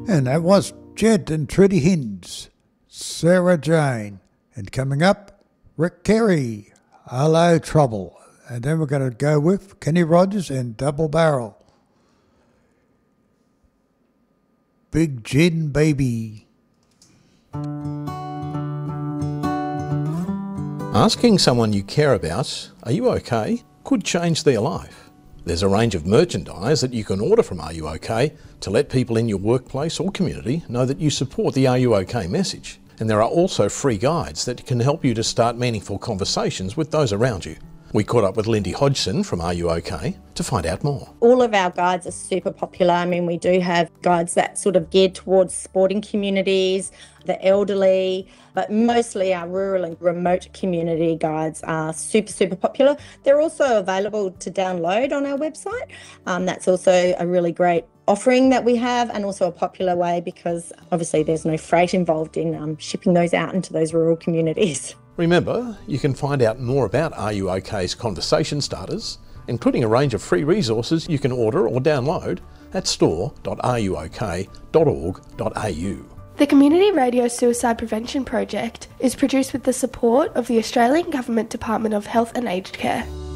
And that was Jed and Trudy Hinds, Sarah Jane. And coming up, Rick Carey, Hello Trouble. And then we're going to go with Kenny Rogers and Double Barrel. Big Gin Baby. Asking someone you care about, "Are you okay?" could change their life. There's a range of merchandise that you can order from Are You OK to let people in your workplace or community know that you support the Are You OK message. And there are also free guides that can help you to start meaningful conversations with those around you. We caught up with Lindy Hodgson from Are You OK to find out more. All of our guides are super popular. I mean, we do have guides that sort of geared towards sporting communities, the elderly, but mostly our rural and remote community guides are super popular. They're also available to download on our website. That's also a really great offering that we have, and also a popular way because obviously there's no freight involved in shipping those out into those rural communities. Remember, you can find out more about Are You OK's conversation starters, including a range of free resources you can order or download at store.ruok.org.au. The Community Radio Suicide Prevention Project is produced with the support of the Australian Government Department of Health and Aged Care.